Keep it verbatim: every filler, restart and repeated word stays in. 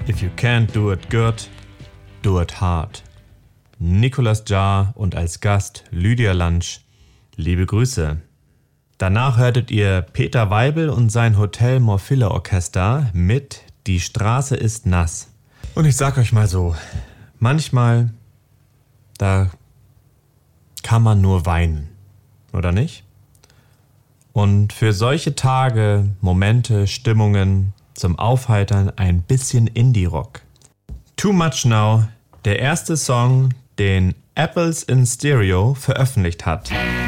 If you can't do it good, do it hard. Nicolas Jaar und als Gast Lydia Lunch. Liebe Grüße. Danach hörtet ihr Peter Weibel und sein Hotel Morphille Orchester mit Die Straße ist nass. Und ich sag euch mal so, manchmal, da kann man nur weinen, oder nicht? Und für solche Tage, Momente, Stimmungen zum Aufheitern ein bisschen Indie-Rock. Too Much Now, der erste Song, den Apples in Stereo veröffentlicht hat.